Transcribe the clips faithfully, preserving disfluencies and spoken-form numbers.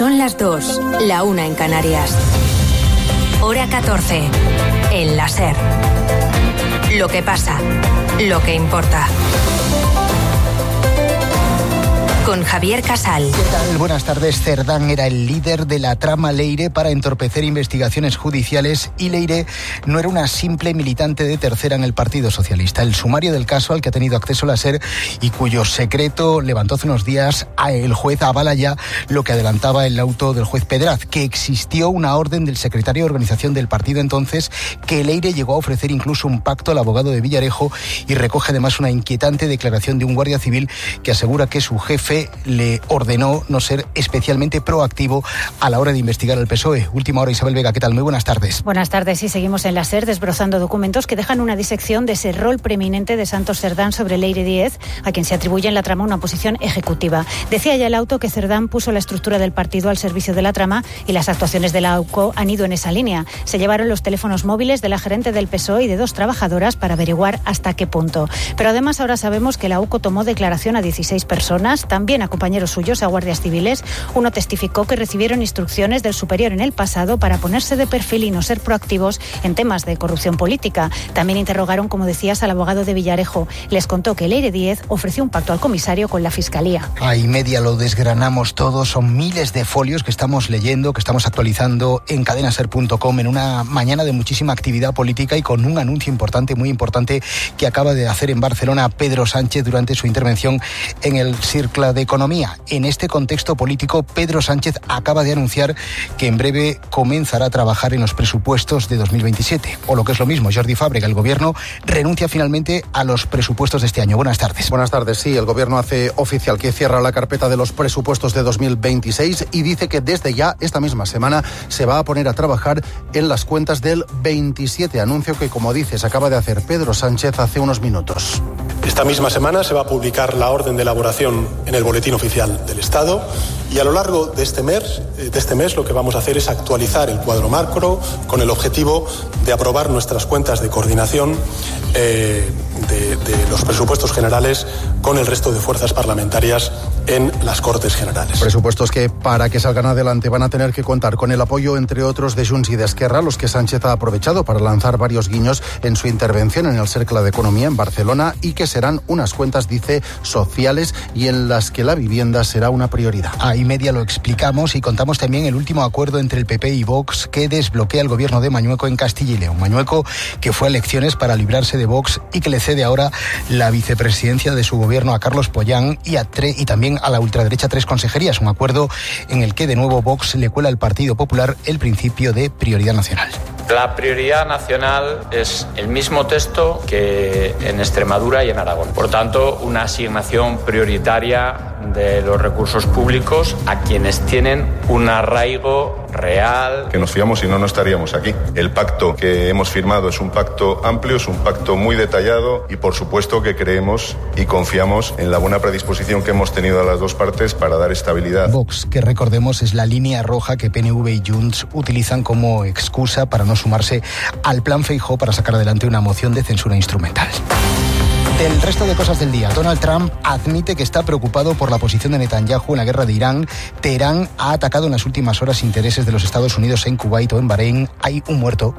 Son las dos, la una en Canarias. Hora catorce, en la SER. Lo que pasa, lo que importa. Con Javier Casal. ¿Qué tal? Buenas tardes. Cerdán era el líder de la trama Leire para entorpecer investigaciones judiciales y Leire no era una simple militante de tercera en el Partido Socialista. El sumario del caso al que ha tenido acceso la SER y cuyo secreto levantó hace unos días el juez avala ya lo que adelantaba el auto del juez Pedraz, que existió una orden del secretario de organización del partido entonces que Leire llegó a ofrecer incluso un pacto al abogado de Villarejo y recoge además una inquietante declaración de un guardia civil que asegura que su jefe le ordenó no ser especialmente proactivo a la hora de investigar al P S O E. Última hora, Isabel Vega, ¿qué tal? Muy buenas tardes. Buenas tardes, y seguimos en la SER desbrozando documentos que dejan una disección de ese rol preeminente de Santos Cerdán sobre Leire Díez, a quien se atribuye en la trama una posición ejecutiva. Decía ya el auto que Cerdán puso la estructura del partido al servicio de la trama y las actuaciones de la AUCO han ido en esa línea. Se llevaron los teléfonos móviles de la gerente del P S O E y de dos trabajadoras para averiguar hasta qué punto. Pero además ahora sabemos que la AUCO tomó declaración a dieciséis personas, también a compañeros suyos, a guardias civiles. Uno testificó que recibieron instrucciones del superior en el pasado para ponerse de perfil y no ser proactivos en temas de corrupción política. También interrogaron, como decías, al abogado de Villarejo. Les contó que Leire Díez ofreció un pacto al comisario con la Fiscalía. A y media lo desgranamos todo. Son miles de folios que estamos leyendo, que estamos actualizando en cadena ser punto com en una mañana de muchísima actividad política y con un anuncio importante, muy importante, que acaba de hacer en Barcelona Pedro Sánchez durante su intervención en el Cercle de Economía. En este contexto político, Pedro Sánchez acaba de anunciar que en breve comenzará a trabajar en los presupuestos de dos mil veintisiete. O lo que es lo mismo, Jordi Fàbrega, el Gobierno renuncia finalmente a los presupuestos de este año. Buenas tardes. Buenas tardes. Sí, el Gobierno hace oficial que cierra la carpeta de los presupuestos de dos mil veintiséis y dice que desde ya, esta misma semana, se va a poner a trabajar en las cuentas del veintisiete. Anuncio que, como dices, acaba de hacer Pedro Sánchez hace unos minutos. Esta misma semana se va a publicar la orden de elaboración en el Boletín Oficial del Estado y a lo largo de este mes, de este mes lo que vamos a hacer es actualizar el cuadro macro con el objetivo de aprobar nuestras cuentas de coordinación eh, de, de los presupuestos generales con el resto de fuerzas parlamentarias en las Cortes Generales. Presupuestos que, para que salgan adelante, van a tener que contar con el apoyo, entre otros, de Junts y de Esquerra, los que Sánchez ha aprovechado para lanzar varios guiños en su intervención en el Cercle de Economía en Barcelona y que serán unas cuentas, dice, sociales y en las que la vivienda será una prioridad. A y media lo explicamos y contamos también el último acuerdo entre el P P y Vox que desbloquea el gobierno de Mañueco en Castilla y León. Mañueco, que fue a elecciones para librarse de Vox y que le cede ahora la vicepresidencia de su gobierno a Carlos Pollán y, a tre- y también a la ultraderecha tres consejerías. Un acuerdo en el que de nuevo Vox le cuela al Partido Popular el principio de prioridad nacional. La prioridad nacional es el mismo texto que en Extremadura y en Aragón. Por tanto, una asignación prioritaria de los recursos públicos a quienes tienen un arraigo real. Que nos fiamos y no, no estaríamos aquí. El pacto que hemos firmado es un pacto amplio, es un pacto muy detallado y por supuesto que creemos y confiamos en la buena predisposición que hemos tenido a las dos partes para dar estabilidad. Vox, que recordemos es la línea roja que P N V y Junts utilizan como excusa para no sumarse al plan Feijóo para sacar adelante una moción de censura instrumental. Del resto de cosas del día, Donald Trump admite que está preocupado por la posición de Netanyahu en la guerra de Irán. Teherán ha atacado en las últimas horas intereses de los Estados Unidos en Kuwait o en Bahrein. Hay un muerto.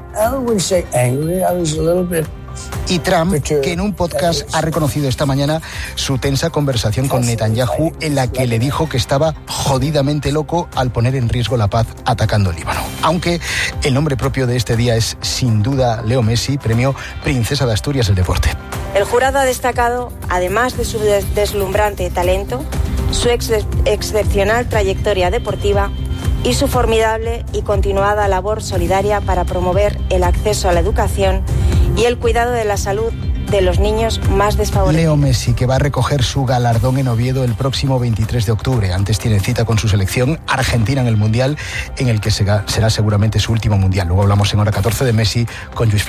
Y Trump, que en un podcast ha reconocido esta mañana su tensa conversación con Netanyahu en la que le dijo que estaba jodidamente loco al poner en riesgo la paz atacando el Líbano. Aunque el nombre propio de este día es sin duda Leo Messi, premio Princesa de Asturias del deporte. El jurado ha destacado, además de su deslumbrante talento, su ex- excepcional trayectoria deportiva y su formidable y continuada labor solidaria para promover el acceso a la educación y el cuidado de la salud de los niños más desfavorecidos. Leo Messi, que va a recoger su galardón en Oviedo el próximo veintitrés de octubre. Antes tiene cita con su selección Argentina en el Mundial, en el que será seguramente su último Mundial. Luego hablamos en hora catorce de Messi con Lluís Flaqué.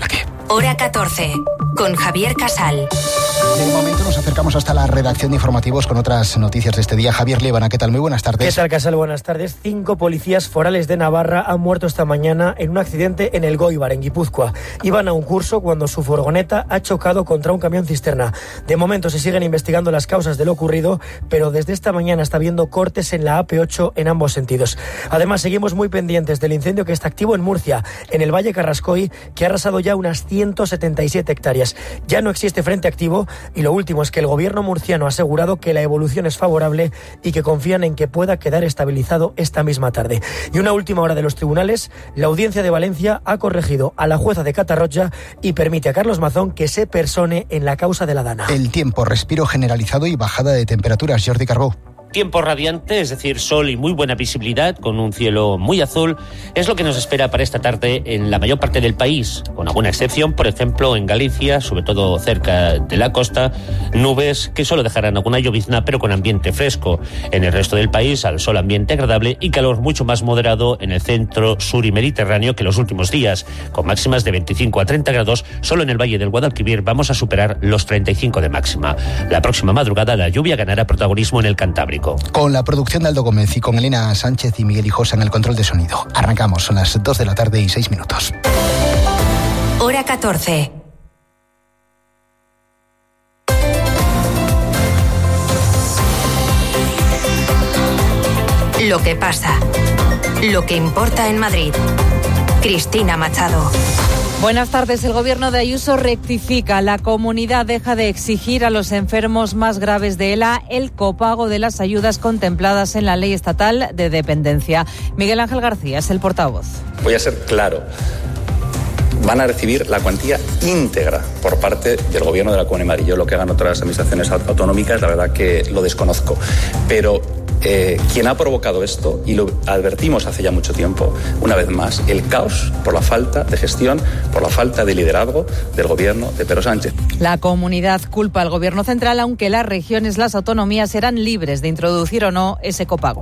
Hora catorce, con Javier Casal. De momento nos acercamos hasta la redacción de informativos con otras noticias de este día. Javier Líbana, ¿qué tal? Muy buenas tardes. ¿Qué tal, Casal? Buenas tardes. Cinco policías forales de Navarra han muerto esta mañana en un accidente en el Goibar, en Guipúzcoa. Iban a un curso cuando su furgoneta ha chocado contra un camión cisterna. De momento se siguen investigando las causas de lo ocurrido, pero desde esta mañana está habiendo cortes en la A P ocho en ambos sentidos. Además, seguimos muy pendientes del incendio que está activo en Murcia, en el Valle Carrascoy, que ha arrasado ya unas ciento setenta y siete hectáreas. Ya no existe frente activo y lo último es que el gobierno murciano ha asegurado que la evolución es favorable y que confían en que pueda quedar estabilizado esta misma tarde. Y una última hora de los tribunales, la Audiencia de Valencia ha corregido a la jueza de Catarroja y permite a Carlos Mazón que se persone en la causa de la Dana. El tiempo, respiro generalizado y bajada de temperaturas. Jordi Carbó. Tiempo radiante, es decir, sol y muy buena visibilidad, con un cielo muy azul, es lo que nos espera para esta tarde en la mayor parte del país, con alguna excepción, por ejemplo, en Galicia, sobre todo cerca de la costa, nubes que solo dejarán alguna llovizna, pero con ambiente fresco. En el resto del país, al sol ambiente agradable y calor mucho más moderado en el centro, sur y mediterráneo que los últimos días, con máximas de veinticinco a treinta grados, solo en el Valle del Guadalquivir vamos a superar los treinta y cinco de máxima. La próxima madrugada la lluvia ganará protagonismo en el Cantábrico. Con la producción de Aldo Gómez y con Elena Sánchez y Miguel Hijosa en el control de sonido. Arrancamos, son las dos de la tarde y seis minutos. Hora catorce. Lo que pasa, lo que importa en Madrid. Cristina Machado. Buenas tardes. El gobierno de Ayuso rectifica. La comunidad deja de exigir a los enfermos más graves de ELA el copago de las ayudas contempladas en la Ley Estatal de Dependencia. Miguel Ángel García es el portavoz. Voy a ser claro. Van a recibir la cuantía íntegra por parte del gobierno de la Comunidad de Madrid. Yo lo que hagan otras administraciones autonómicas, la verdad que lo desconozco. Pero Eh, quien ha provocado esto, y lo advertimos hace ya mucho tiempo, una vez más, el caos por la falta de gestión, por la falta de liderazgo del gobierno de Pedro Sánchez. La comunidad culpa al gobierno central, aunque las regiones, las autonomías serán libres de introducir o no ese copago.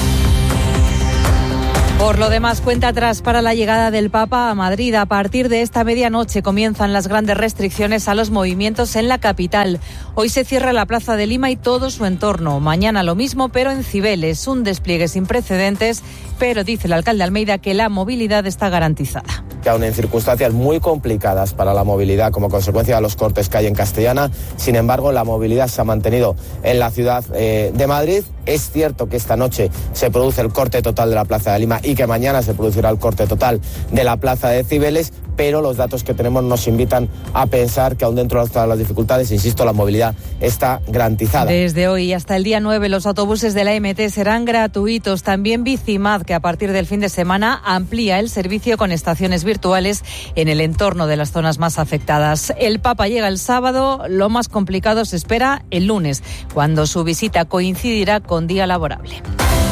Por lo demás, cuenta atrás para la llegada del Papa a Madrid. A partir de esta medianoche comienzan las grandes restricciones a los movimientos en la capital. Hoy se cierra la Plaza de Lima y todo su entorno. Mañana lo mismo, pero en Cibeles. Un despliegue sin precedentes, pero dice el alcalde Almeida que la movilidad está garantizada. Que aún en circunstancias muy complicadas para la movilidad como consecuencia de los cortes que hay en Castellana, sin embargo la movilidad se ha mantenido en la ciudad eh, de Madrid. Es cierto que esta noche se produce el corte total de la Plaza de Lima y que mañana se producirá el corte total de la Plaza de Cibeles, pero los datos que tenemos nos invitan a pensar que aún dentro de todas las dificultades, insisto, la movilidad está garantizada. Desde hoy hasta el día nueve los autobuses de la M T serán gratuitos. También Bicimad, que a partir del fin de semana amplía el servicio con estaciones virtuales en el entorno de las zonas más afectadas. El Papa llega el sábado, lo más complicado se espera el lunes, cuando su visita coincidirá con día laborable.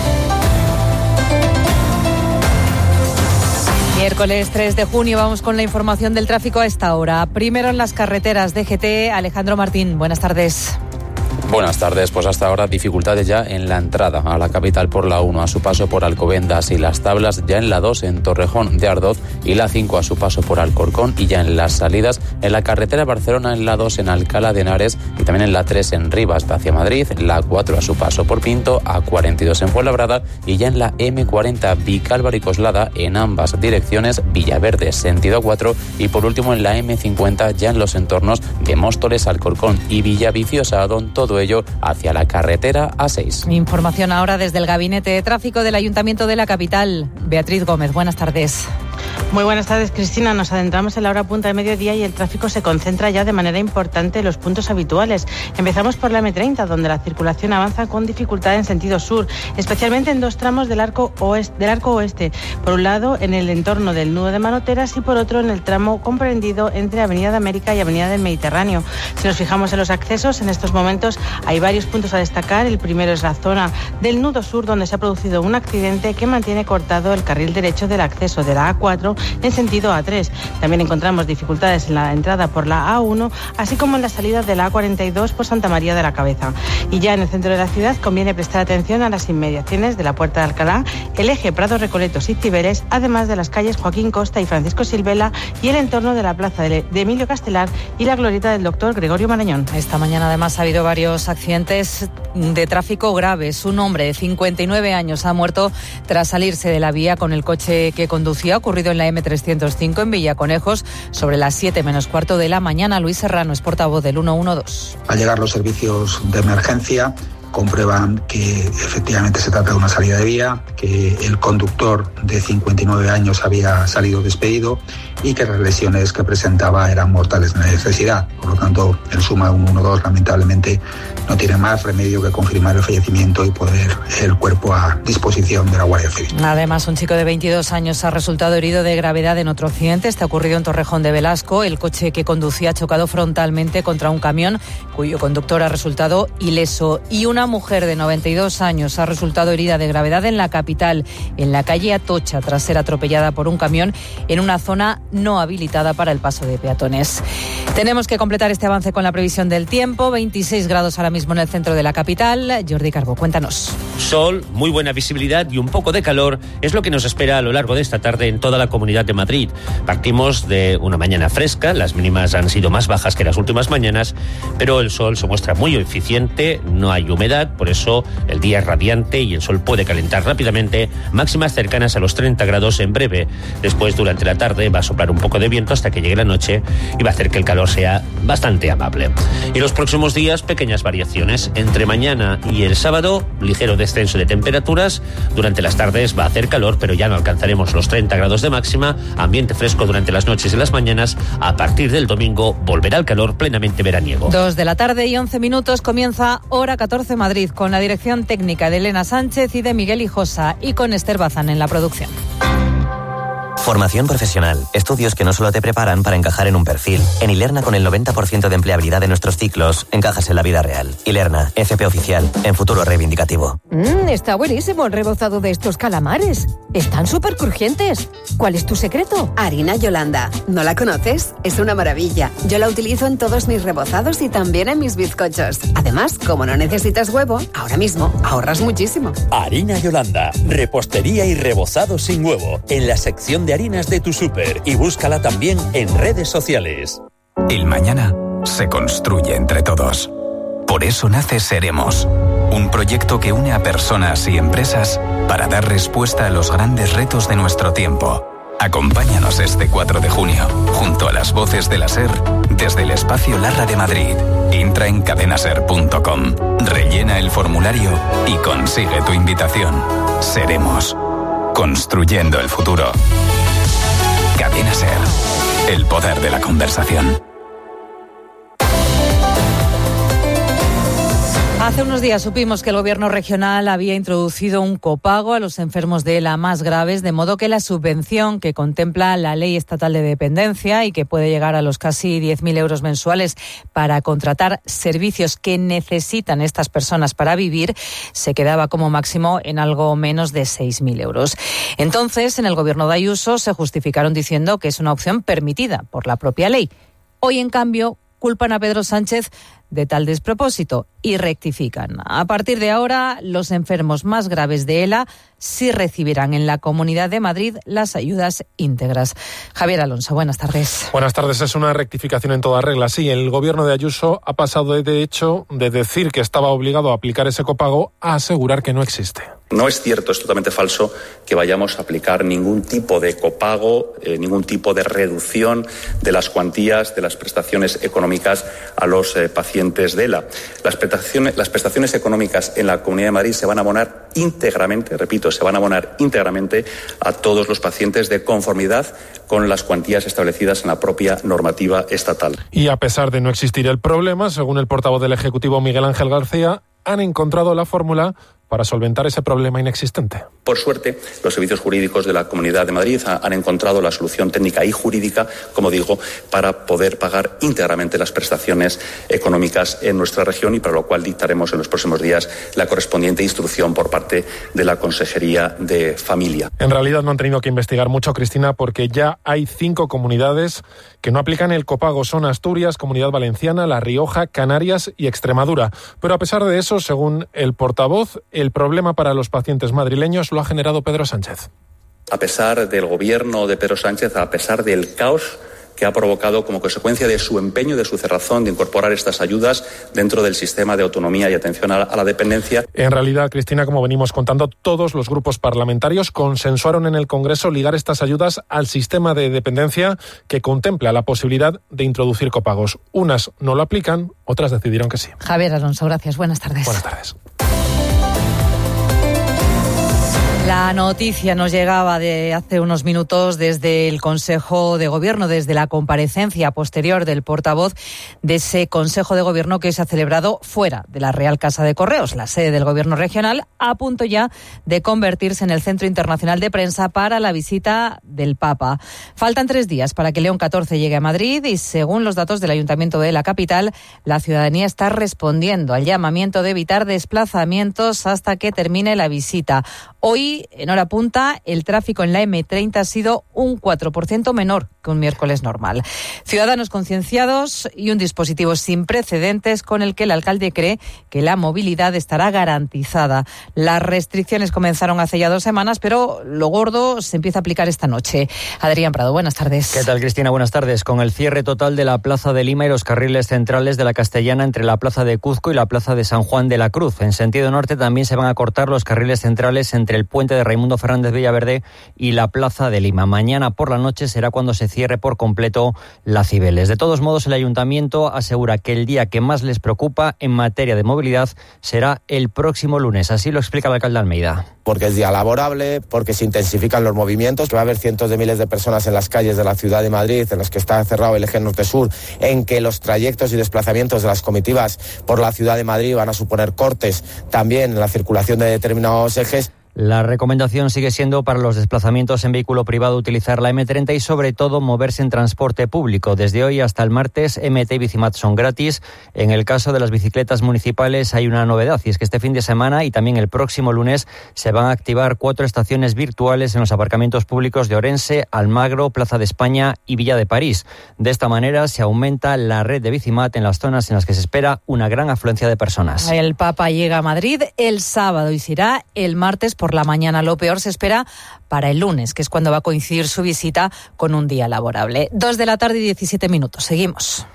Miércoles tres de junio, vamos con la información del tráfico a esta hora. Primero en las carreteras de G T, Alejandro Martín, buenas tardes. Buenas tardes, pues hasta ahora dificultades ya en la entrada a la capital por la uno a su paso por Alcobendas y Las Tablas, ya en la dos en Torrejón de Ardoz y la cinco a su paso por Alcorcón y ya en las salidas en la carretera Barcelona en la dos en Alcalá de Henares y también en la tres en Rivas hacia Madrid, la cuatro a su paso por Pinto, A cuarenta y dos en Fuenlabrada y ya en la eme cuarenta Vicálvaro y Coslada en ambas direcciones, Villaverde sentido cuatro y por último en la eme cincuenta ya en los entornos de Móstoles, Alcorcón y Villaviciosa, Adón, todo ello hacia la carretera A seis. Información ahora desde el Gabinete de Tráfico del Ayuntamiento de la capital. Beatriz Gómez, buenas tardes. Muy buenas tardes, Cristina. Nos adentramos en la hora punta de mediodía y el tráfico se concentra ya de manera importante en los puntos habituales. Empezamos por la eme treinta, donde la circulación avanza con dificultad en sentido sur, especialmente en dos tramos del arco oeste, del arco oeste. Por un lado, en el entorno del nudo de Manoteras y por otro, en el tramo comprendido entre Avenida de América y Avenida del Mediterráneo. Si nos fijamos en los accesos, en estos momentos hay varios puntos a destacar. El primero es la zona del nudo sur, donde se ha producido un accidente que mantiene cortado el carril derecho del acceso de la A cuatro cuatro en sentido A tres. También encontramos dificultades en la entrada por la A uno, así como en la salida de la A cuarenta y dos por Santa María de la Cabeza. Y ya en el centro de la ciudad conviene prestar atención a las inmediaciones de la Puerta de Alcalá, el eje Prado Recoletos y Ciberes, además de las calles Joaquín Costa y Francisco Silvela y el entorno de la plaza de Emilio Castelar y la glorieta del doctor Gregorio Marañón. Esta mañana además ha habido varios accidentes de tráfico graves. Un hombre de cincuenta y nueve años ha muerto tras salirse de la vía con el coche que conducía, ocurrido en la eme trescientos cinco en Villaconejos sobre las siete menos cuarto de la mañana. Luis Serrano es portavoz del ciento doce. Al llegar los servicios de emergencia comprueban que efectivamente se trata de una salida de vía, que el conductor de cincuenta y nueve años había salido despedido y que las lesiones que presentaba eran mortales de necesidad. Por lo tanto, el SUMA ciento doce lamentablemente no tiene más remedio que confirmar el fallecimiento y poner el cuerpo a disposición de la Guardia Civil. Además, un chico de veintidós años ha resultado herido de gravedad en otro accidente. Este ha ocurrido en Torrejón de Velasco. El coche que conducía ha chocado frontalmente contra un camión cuyo conductor ha resultado ileso. Y una mujer de noventa y dos años ha resultado herida de gravedad en la capital, en la calle Atocha, tras ser atropellada por un camión en una zona no habilitada para el paso de peatones. Tenemos que completar este avance con la previsión del tiempo. veintiséis grados ahora mismo en el centro de la capital. Jordi Carbó, cuéntanos. Sol, muy buena visibilidad y un poco de calor es lo que nos espera a lo largo de esta tarde en toda la Comunidad de Madrid. Partimos de una mañana fresca, las mínimas han sido más bajas que las últimas mañanas, pero el sol se muestra muy eficiente, no hay humedad, por eso el día es radiante y el sol puede calentar rápidamente, máximas cercanas a los treinta grados en breve. Después, durante la tarde, va a soplar un poco de viento hasta que llegue la noche y va a hacer que el calor sea bastante amable. Y los próximos días, pequeñas variaciones. Entre mañana y el sábado, ligero descenso de temperaturas. Durante las tardes va a hacer calor, pero ya no alcanzaremos los treinta grados de máxima. Ambiente fresco durante las noches y las mañanas. A partir del domingo volverá el calor plenamente veraniego. Dos de la tarde y once minutos comienza Hora catorce Madrid, con la dirección técnica de Elena Sánchez y de Miguel Hijosa, y con Esther Bazán en la producción. Formación profesional. Estudios que no solo te preparan para encajar en un perfil. En Ilerna, con el noventa por ciento de empleabilidad de nuestros ciclos, encajas en la vida real. Ilerna, F P oficial, en futuro reivindicativo. Mmm, está buenísimo el rebozado de estos calamares. Están súper crujientes. ¿Cuál es tu secreto? Harina Yolanda. ¿No la conoces? Es una maravilla. Yo la utilizo en todos mis rebozados y también en mis bizcochos. Además, como no necesitas huevo, ahora mismo ahorras muchísimo. Harina Yolanda. Repostería y rebozado sin huevo. En la sección de harinas de tu súper, y búscala también en redes sociales. El mañana se construye entre todos. Por eso nace Seremos, un proyecto que une a personas y empresas para dar respuesta a los grandes retos de nuestro tiempo. Acompáñanos este cuatro de junio, junto a las voces de la SER, desde el espacio Larra de Madrid. Entra en cadenaser punto com, rellena el formulario y consigue tu invitación. Seremos, construyendo el futuro. Cadena SER, el poder de la conversación. Hace unos días supimos que el gobierno regional había introducido un copago a los enfermos de ELA más graves, de modo que la subvención que contempla la Ley Estatal de Dependencia y que puede llegar a los casi diez mil euros mensuales para contratar servicios que necesitan estas personas para vivir, se quedaba como máximo en algo menos de seis mil euros. Entonces, en el gobierno de Ayuso se justificaron diciendo que es una opción permitida por la propia ley. Hoy, en cambio, culpan a Pedro Sánchez de tal despropósito y rectifican. A partir de ahora, los enfermos más graves de ELA sí recibirán en la Comunidad de Madrid las ayudas íntegras. Javier Alonso, buenas tardes. Buenas tardes. Es una rectificación en toda regla. Sí, el gobierno de Ayuso ha pasado de, de hecho de decir que estaba obligado a aplicar ese copago a asegurar que no existe. No es cierto, es totalmente falso que vayamos a aplicar ningún tipo de copago, eh, ningún tipo de reducción de las cuantías de las prestaciones económicas a los eh, pacientes de ELA. Las prestaciones, las prestaciones económicas en la Comunidad de Madrid se van a abonar íntegramente, repito, se van a abonar íntegramente a todos los pacientes de conformidad con las cuantías establecidas en la propia normativa estatal. Y a pesar de no existir el problema, según el portavoz del Ejecutivo Miguel Ángel García, han encontrado la fórmula para solventar ese problema inexistente. Por suerte, los servicios jurídicos de la Comunidad de Madrid han encontrado la solución técnica y jurídica, como digo, para poder pagar íntegramente las prestaciones económicas en nuestra región, y para lo cual dictaremos en los próximos días la correspondiente instrucción por parte de la Consejería de Familia. En realidad no han tenido que investigar mucho, Cristina, porque ya hay cinco comunidades que no aplican el copago. Son Asturias, Comunidad Valenciana, La Rioja, Canarias y Extremadura. Pero a pesar de eso, según el portavoz, el problema para los pacientes madrileños lo ha generado Pedro Sánchez. A pesar del gobierno de Pedro Sánchez, a pesar del caos que ha provocado como consecuencia de su empeño, de su cerrazón de incorporar estas ayudas dentro del sistema de autonomía y atención a la dependencia. En realidad, Cristina, como venimos contando, todos los grupos parlamentarios consensuaron en el Congreso ligar estas ayudas al sistema de dependencia que contempla la posibilidad de introducir copagos. Unas no lo aplican, otras decidieron que sí. Javier Alonso, gracias. Buenas tardes. Buenas tardes. La noticia nos llegaba de hace unos minutos desde el Consejo de Gobierno, desde la comparecencia posterior del portavoz de ese Consejo de Gobierno que se ha celebrado fuera de la Real Casa de Correos, la sede del Gobierno regional, a punto ya de convertirse en el centro internacional de prensa para la visita del Papa. Faltan tres días para que León catorce llegue a Madrid y, según los datos del Ayuntamiento de la capital, la ciudadanía está respondiendo al llamamiento de evitar desplazamientos hasta que termine la visita. Hoy, en hora punta, el tráfico en la eme treinta ha sido un cuatro por ciento menor que un miércoles normal. Ciudadanos concienciados y un dispositivo sin precedentes con el que el alcalde cree que la movilidad estará garantizada. Las restricciones comenzaron hace ya dos semanas, pero lo gordo se empieza a aplicar esta noche. Adrián Prado, buenas tardes. ¿Qué tal, Cristina? Buenas tardes. Con el cierre total de la Plaza de Lima y los carriles centrales de la Castellana entre la Plaza de Cuzco y la Plaza de San Juan de la Cruz. En sentido norte también se van a cortar los carriles centrales entre el puente de Raimundo Fernández Villaverde y la Plaza de Lima. Mañana por la noche será cuando se cierre por completo la Cibeles. De todos modos, el Ayuntamiento asegura que el día que más les preocupa en materia de movilidad será el próximo lunes. Así lo explica el alcalde Almeida. Porque es día laborable, porque se intensifican los movimientos, que va a haber cientos de miles de personas en las calles de la ciudad de Madrid, en los que está cerrado el eje norte-sur, en que los trayectos y desplazamientos de las comitivas por la ciudad de Madrid van a suponer cortes también en la circulación de determinados ejes. La recomendación sigue siendo para los desplazamientos en vehículo privado utilizar la eme treinta y sobre todo moverse en transporte público. Desde hoy hasta el martes, eme te y Bicimat son gratis. En el caso de las bicicletas municipales hay una novedad, y es que este fin de semana y también el próximo lunes se van a activar cuatro estaciones virtuales en los aparcamientos públicos de Orense, Almagro, Plaza de España y Villa de París. De esta manera se aumenta la red de Bicimat en las zonas en las que se espera una gran afluencia de personas. El Papa llega a Madrid el sábado y se irá el martes por la mañana. Lo peor se espera para el lunes, que es cuando va a coincidir su visita con un día laborable. Dos de la tarde y diecisiete minutos. Seguimos.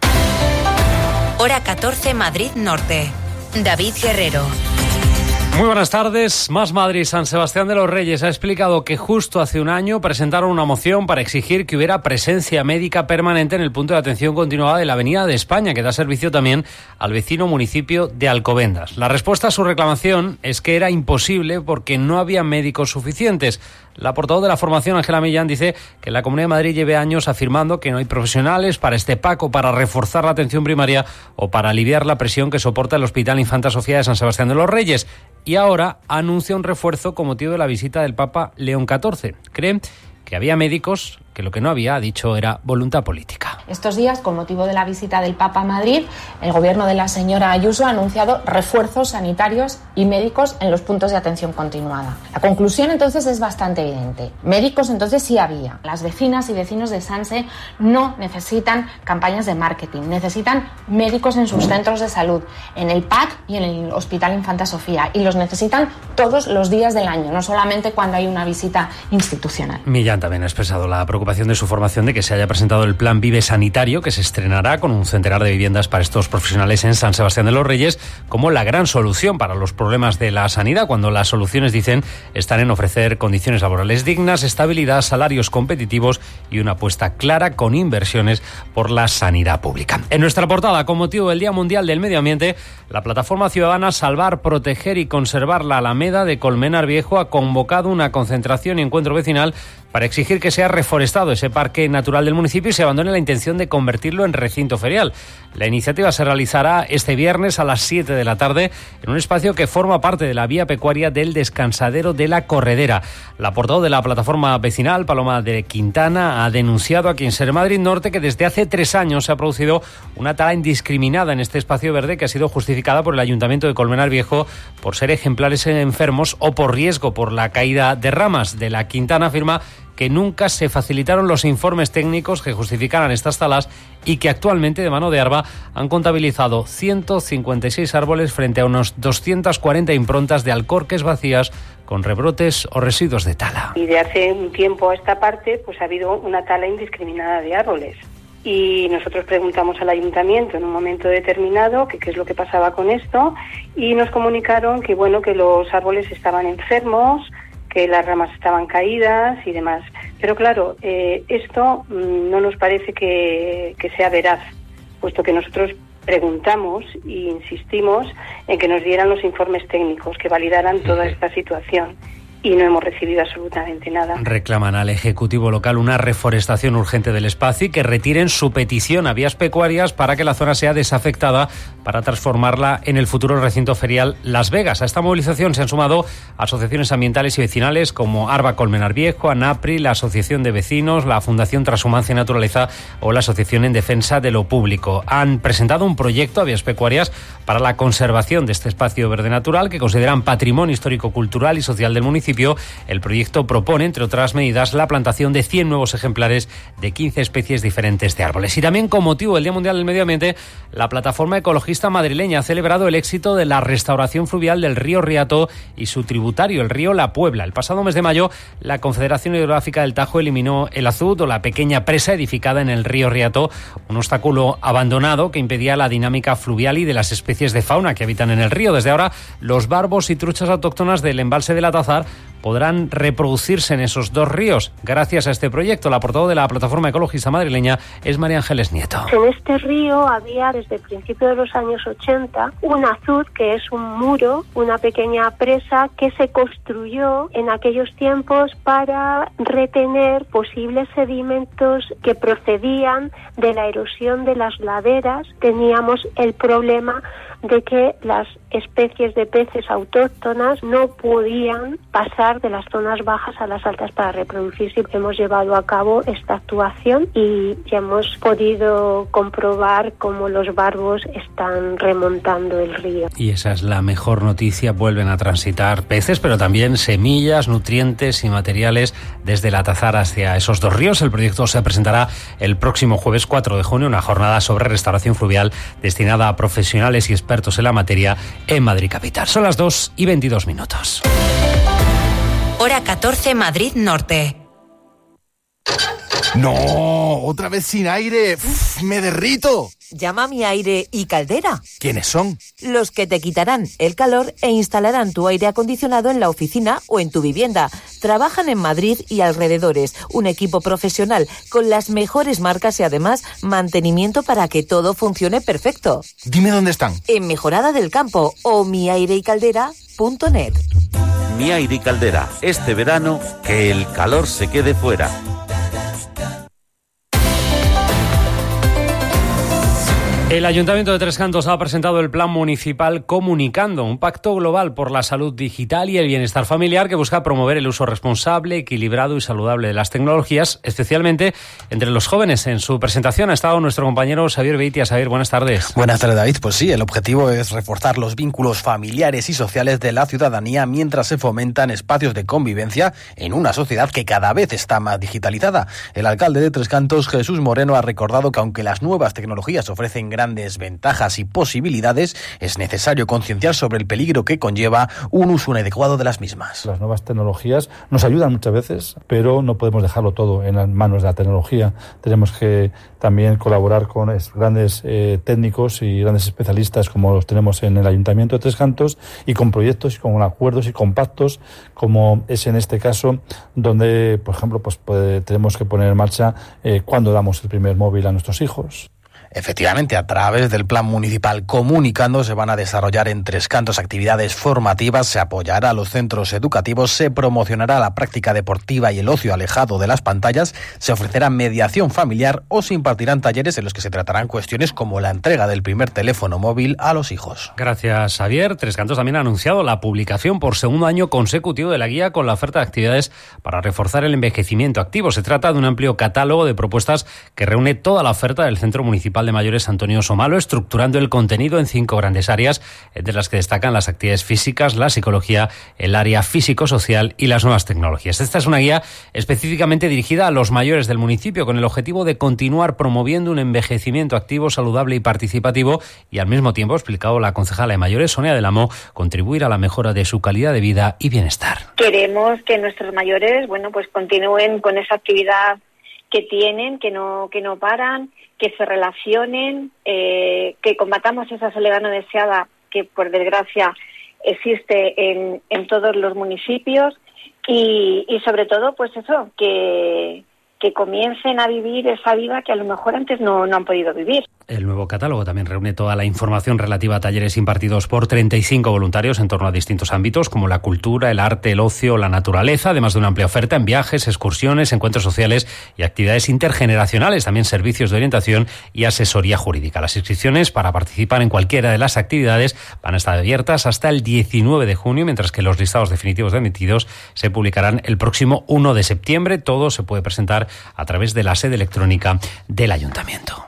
Hora catorce, Madrid Norte. David Guerrero. Muy buenas tardes. Más Madrid. San Sebastián de los Reyes ha explicado que justo hace un año presentaron una moción para exigir que hubiera presencia médica permanente en el punto de atención continuada de la Avenida de España, que da servicio también al vecino municipio de Alcobendas. La respuesta a su reclamación es que era imposible porque no había médicos suficientes. La portavoz de la formación, Ángela Millán, dice que la Comunidad de Madrid lleve años afirmando que no hay profesionales para este PAC o para reforzar la atención primaria o para aliviar la presión que soporta el Hospital Infanta Sofía de San Sebastián de los Reyes. Y ahora anuncia un refuerzo con motivo de la visita del Papa León catorce. Cree que había médicos, que lo que no había, ha dicho, era voluntad política. Estos días, con motivo de la visita del Papa a Madrid, el gobierno de la señora Ayuso ha anunciado refuerzos sanitarios y médicos en los puntos de atención continuada. La conclusión entonces es bastante evidente. Médicos entonces sí había. Las vecinas y vecinos de Sanse no necesitan campañas de marketing, necesitan médicos en sus centros de salud, en el PAC y en el Hospital Infanta Sofía, y los necesitan todos los días del año, no solamente cuando hay una visita institucional. Millán también ha expresado la preocupación de su formación de que se haya presentado el Plan Vive Sanitario, que se estrenará con un centenar de viviendas para estos profesionales en San Sebastián de los Reyes, como la gran solución para los problemas de la sanidad, cuando las soluciones, dicen, están en ofrecer condiciones laborales dignas, estabilidad, salarios competitivos y una apuesta clara con inversiones por la sanidad pública. En nuestra portada, con motivo del Día Mundial del Medio Ambiente, la plataforma ciudadana Salvar, Proteger y Conservar la Alameda de Colmenar Viejo ha convocado una concentración y encuentro vecinal para exigir que sea reforestado ese parque natural del municipio y se abandone la intención de convertirlo en recinto ferial. La iniciativa se realizará este viernes a las siete de la tarde en un espacio que forma parte de la vía pecuaria del descansadero de la Corredera. La portavoz de la plataforma vecinal, Paloma de Quintana, ha denunciado aquí en Ser Madrid Norte que desde hace tres años se ha producido una tala indiscriminada en este espacio verde que ha sido justificada por el Ayuntamiento de Colmenar Viejo por ser ejemplares enfermos o por riesgo por la caída de ramas. De la Quintana afirma que nunca se facilitaron los informes técnicos que justificaran estas talas y que actualmente de mano de Arba han contabilizado ciento cincuenta y seis árboles frente a unos doscientas cuarenta improntas de alcorques vacías con rebrotes o residuos de tala. Y de hace un tiempo a esta parte pues ha habido una tala indiscriminada de árboles. Y nosotros preguntamos al ayuntamiento en un momento determinado que qué es lo que pasaba con esto y nos comunicaron que bueno que los árboles estaban enfermos, que las ramas estaban caídas y demás. Pero claro, eh, esto mmm, no nos parece que, que sea veraz, puesto que nosotros preguntamos e insistimos en que nos dieran los informes técnicos que validaran toda esta situación. Y no hemos recibido absolutamente nada. Reclaman al Ejecutivo local una reforestación urgente del espacio y que retiren su petición a vías pecuarias para que la zona sea desafectada para transformarla en el futuro recinto ferial Las Vegas. A esta movilización se han sumado asociaciones ambientales y vecinales como Arba Colmenar Viejo, ANAPRI, la Asociación de Vecinos, la Fundación Transhumancia y Naturaleza o la Asociación en Defensa de lo Público. Han presentado un proyecto a vías pecuarias para la conservación de este espacio verde natural que consideran patrimonio histórico, cultural y social del municipio. El proyecto propone, entre otras medidas, la plantación de cien nuevos ejemplares de quince especies diferentes de árboles. Y también con motivo del Día Mundial del Medio Ambiente, la plataforma ecologista madrileña ha celebrado el éxito de la restauración fluvial del río Riato y su tributario, el río La Puebla. El pasado mes de mayo, la Confederación Hidrográfica del Tajo eliminó el azud o la pequeña presa edificada en el río Riato, un obstáculo abandonado que impedía la dinámica fluvial y de las especies de fauna que habitan en el río. Desde ahora, los barbos y truchas autóctonas del embalse del Atazar podrán reproducirse en esos dos ríos gracias a este proyecto. La portavoz de la plataforma ecologista madrileña es María Ángeles Nieto. En este río había desde el principio de los años ochenta un azud, que es un muro, una pequeña presa que se construyó en aquellos tiempos para retener posibles sedimentos que procedían de la erosión de las laderas. Teníamos el problema de que las especies de peces autóctonas no podían pasar de las zonas bajas a las altas para reproducirse. Hemos llevado a cabo esta actuación y ya hemos podido comprobar cómo los barbos están remontando el río. Y esa es la mejor noticia. Vuelven a transitar peces, pero también semillas, nutrientes y materiales desde el Atazar hacia esos dos ríos. El proyecto se presentará el próximo jueves cuatro de junio, una jornada sobre restauración fluvial destinada a profesionales y expertos en la materia en Madrid capital. Son las dos y veintidós minutos. Hora catorce, Madrid Norte. No, otra vez sin aire. Uf, me derrito. Llama a Mi Aire y Caldera. ¿Quiénes son? Los que te quitarán el calor e instalarán tu aire acondicionado en la oficina o en tu vivienda. Trabajan en Madrid y alrededores. Un equipo profesional con las mejores marcas y además mantenimiento para que todo funcione perfecto. Dime dónde están. En Mejorada del Campo o mi aire y caldera punto net. Mi Aire y Caldera. Este verano, que el calor se quede fuera. El Ayuntamiento de Tres Cantos ha presentado el Plan Municipal Comunicando, un pacto global por la salud digital y el bienestar familiar que busca promover el uso responsable, equilibrado y saludable de las tecnologías, especialmente entre los jóvenes. En su presentación ha estado nuestro compañero Xavier Beitia. Xavier, buenas tardes. Buenas tardes, David. Pues sí, el objetivo es reforzar los vínculos familiares y sociales de la ciudadanía mientras se fomentan espacios de convivencia en una sociedad que cada vez está más digitalizada. El alcalde de Tres Cantos, Jesús Moreno, ha recordado que aunque las nuevas tecnologías ofrecen gran grandes ventajas y posibilidades, es necesario concienciar sobre el peligro que conlleva un uso inadecuado de las mismas. Las nuevas tecnologías nos ayudan muchas veces, pero no podemos dejarlo todo en las manos de la tecnología. Tenemos que también colaborar con grandes eh, técnicos y grandes especialistas como los tenemos en el Ayuntamiento de Tres Cantos y con proyectos y con acuerdos y con pactos como es en este caso donde, por ejemplo, pues puede, tenemos que poner en marcha eh, cuándo damos el primer móvil a nuestros hijos. Efectivamente, a través del Plan Municipal Comunicando se van a desarrollar en Tres Cantos actividades formativas, se apoyará a los centros educativos, se promocionará la práctica deportiva y el ocio alejado de las pantallas, se ofrecerá mediación familiar o se impartirán talleres en los que se tratarán cuestiones como la entrega del primer teléfono móvil a los hijos. Gracias, Javier. Tres Cantos también ha anunciado la publicación por segundo año consecutivo de la guía con la oferta de actividades para reforzar el envejecimiento activo. Se trata de un amplio catálogo de propuestas que reúne toda la oferta del Centro Municipal de Mayores Antonio Somalo, estructurando el contenido en cinco grandes áreas, entre las que destacan las actividades físicas, la psicología, el área físico-social y las nuevas tecnologías. Esta es una guía específicamente dirigida a los mayores del municipio, con el objetivo de continuar promoviendo un envejecimiento activo, saludable y participativo, y al mismo tiempo, explicado la concejala de Mayores, Sonia del Amo, contribuir a la mejora de su calidad de vida y bienestar. Queremos que nuestros mayores, bueno, pues continúen con esa actividad que tienen, que no que no paran, que se relacionen, eh, que combatamos esa soledad no deseada que, por desgracia, existe en, en todos los municipios y, y sobre todo, pues eso, que, que comiencen a vivir esa vida que a lo mejor antes no, no han podido vivir. El nuevo catálogo también reúne toda la información relativa a talleres impartidos por treinta y cinco voluntarios en torno a distintos ámbitos como la cultura, el arte, el ocio, la naturaleza, además de una amplia oferta en viajes, excursiones, encuentros sociales y actividades intergeneracionales, también servicios de orientación y asesoría jurídica. Las inscripciones para participar en cualquiera de las actividades van a estar abiertas hasta el diecinueve de junio, mientras que los listados definitivos de admitidos se publicarán el próximo uno de septiembre. Todo se puede presentar a través de la sede electrónica del Ayuntamiento.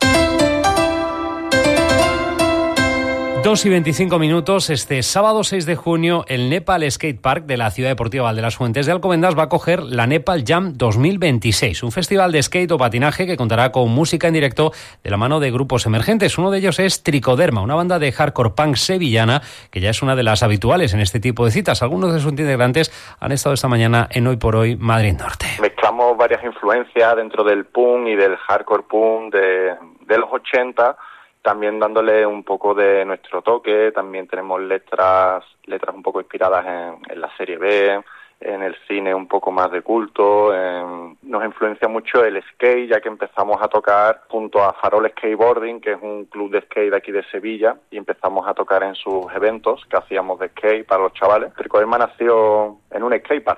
dos y veinticinco minutos. Este sábado seis de junio, el Nepal Skate Park de la Ciudad Deportiva Valdelasfuentes de Alcobendas va a acoger la Nepal Jam dos mil veintiséis, un festival de skate o patinaje que contará con música en directo de la mano de grupos emergentes. Uno de ellos es Tricoderma, una banda de hardcore punk sevillana que ya es una de las habituales en este tipo de citas. Algunos de sus integrantes han estado esta mañana en Hoy por Hoy Madrid Norte. Mezclamos varias influencias dentro del punk y del hardcore punk de, de los ochenta, también dándole un poco de nuestro toque. También tenemos letras letras un poco inspiradas en, en la serie B, en el cine un poco más de culto. En, nos influencia mucho el skate, ya que empezamos a tocar junto a Farol Skateboarding, que es un club de skate de aquí de Sevilla, y empezamos a tocar en sus eventos que hacíamos de skate para los chavales. Tricoderma nació en un skatepark.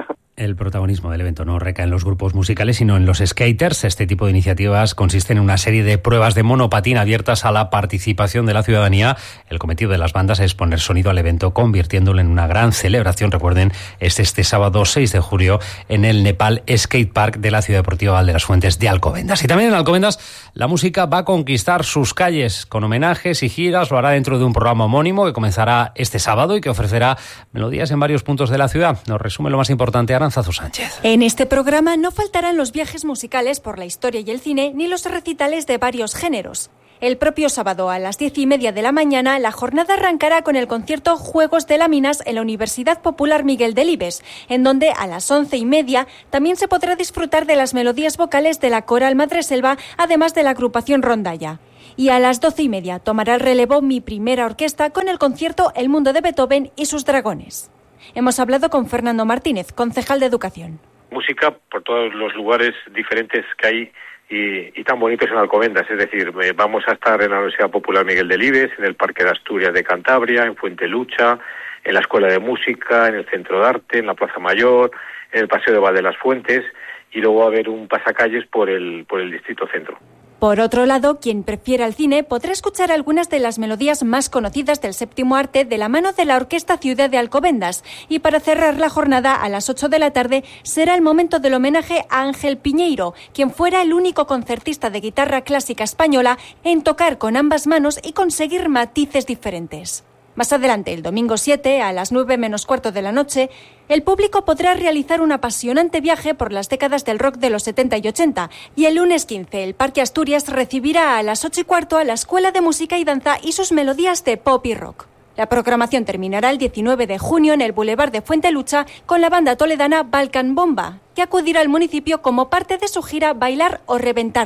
El protagonismo del evento no recae en los grupos musicales, sino en los skaters. Este tipo de iniciativas consisten en una serie de pruebas de monopatín abiertas a la participación de la ciudadanía. El cometido de las bandas es poner sonido al evento, convirtiéndolo en una gran celebración. Recuerden, es este sábado seis de julio en el Nepal Skate Park de la Ciudad Deportiva Valdelasfuentes de Alcobendas. Y también en Alcobendas la música va a conquistar sus calles con homenajes y giras. Lo hará dentro de un programa homónimo que comenzará este sábado y que ofrecerá melodías en varios puntos de la ciudad. Nos resume lo más importante Aranzazu Sánchez. En este programa no faltarán los viajes musicales por la historia y el cine, ni los recitales de varios géneros. El propio sábado a las diez y media de la mañana, la jornada arrancará con el concierto Juegos de Láminas en la Universidad Popular Miguel Delibes, en donde a las once y media también se podrá disfrutar de las melodías vocales de la Coral Madreselva, además de la agrupación Rondalla. Y a las doce y media tomará el relevo Mi Primera Orquesta con el concierto El Mundo de Beethoven y sus Dragones. Hemos hablado con Fernando Martínez, concejal de Educación. Música por todos los lugares diferentes que hay y, y tan bonitos en Alcobendas. Es decir, eh, vamos a estar en la Universidad Popular Miguel Delibes, en el Parque de Asturias de Cantabria, en Fuente Lucha, en la Escuela de Música, en el Centro de Arte, en la Plaza Mayor, en el Paseo de Valdelasfuentes, y luego va a haber un pasacalles por el, por el Distrito Centro. Por otro lado, quien prefiera el cine podrá escuchar algunas de las melodías más conocidas del séptimo arte de la mano de la Orquesta Ciudad de Alcobendas. Y para cerrar la jornada, a las ocho de la tarde, será el momento del homenaje a Ángel Piñeiro, quien fuera el único concertista de guitarra clásica española en tocar con ambas manos y conseguir matices diferentes. Más adelante, el domingo siete, a las nueve menos cuarto de la noche, el público podrá realizar un apasionante viaje por las décadas del rock de los setenta y ochenta. Y el lunes quince, el Parque Asturias recibirá a las ocho y cuarto a la Escuela de Música y Danza y sus melodías de pop y rock. La programación terminará el diecinueve de junio en el Boulevard de Fuente Lucha con la banda toledana Balkan Bomba, que acudirá al municipio como parte de su gira Bailar o Reventar Tour.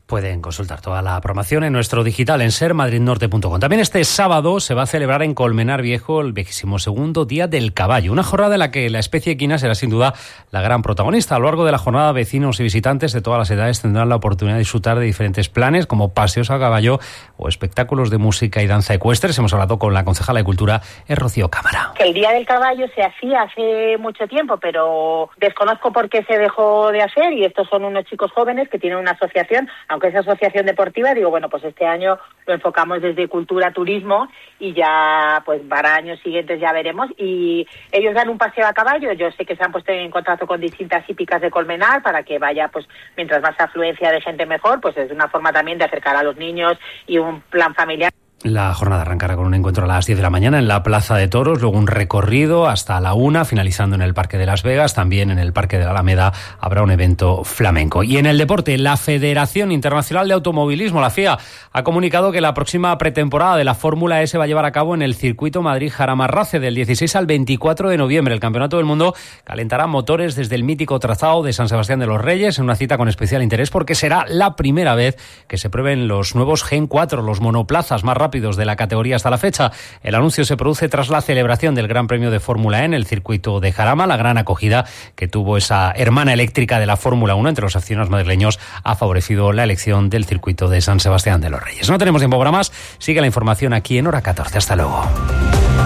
Pueden consultar toda la programación en nuestro digital en ser madrid norte punto com. También este sábado se va a celebrar en Colmenar Viejo el vigésimo segundo Día del Caballo, una jornada en la que la especie equina será sin duda la gran protagonista. A lo largo de la jornada, vecinos y visitantes de todas las edades tendrán la oportunidad de disfrutar de diferentes planes como paseos a caballo o espectáculos de música y danza ecuestres. Hemos hablado con la concejala de Cultura, Rocío Cámara. El Día del Caballo se hacía hace mucho tiempo, pero desconozco por qué se dejó de hacer, y estos son unos chicos jóvenes que tienen una asociación, aunque es asociación deportiva, digo, bueno, pues este año lo enfocamos desde cultura, turismo, y ya pues para años siguientes ya veremos. Y ellos dan un paseo a caballo. Yo sé que se han puesto en contacto con distintas hípicas de Colmenar para que vaya, pues mientras más afluencia de gente mejor, pues es una forma también de acercar a los niños y un plan familiar. La jornada arrancará con un encuentro a las diez de la mañana en la Plaza de Toros, luego un recorrido hasta la una, finalizando en el Parque de Las Vegas. También en el Parque de la Alameda habrá un evento flamenco. Y en el deporte, la Federación Internacional de Automovilismo, la F I A, ha comunicado que la próxima pretemporada de la Fórmula E se va a llevar a cabo en el circuito Madrid-Jarama-Race del dieciséis al veinticuatro de noviembre. El Campeonato del Mundo calentará motores desde el mítico trazado de San Sebastián de los Reyes, en una cita con especial interés porque será la primera vez que se prueben los nuevos Gen cuatro, los monoplazas más rápidos de la categoría hasta la fecha. El anuncio se produce tras la celebración del Gran Premio de Fórmula E en el circuito de Jarama. La gran acogida que tuvo esa hermana eléctrica de la Fórmula uno entre los aficionados madrileños ha favorecido la elección del circuito de San Sebastián de los Reyes. No tenemos tiempo para más. Sigue la información aquí en Hora catorce. Hasta luego.